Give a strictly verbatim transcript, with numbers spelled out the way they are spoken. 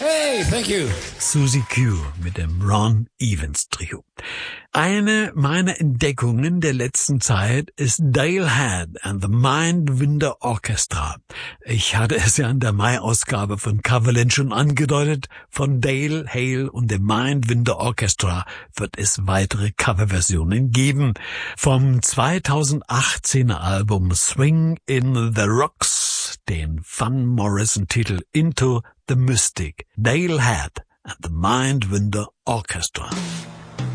Hey, thank you. Susie Q mit dem Ron Evans Trio. Eine meiner Entdeckungen der letzten Zeit ist Dale Head and the Mindwinder Orchestra. Ich hatte es ja in der Mai-Ausgabe von Coverland schon angedeutet. Von Dale, Hale und dem Mindwinder Orchestra wird es weitere Coverversionen geben. Vom zweitausendachtzehner Album Swing in the Rocks, den Van Morrison-Titel Into the Mystic, Dale Head and the Mindwinder Orchestra.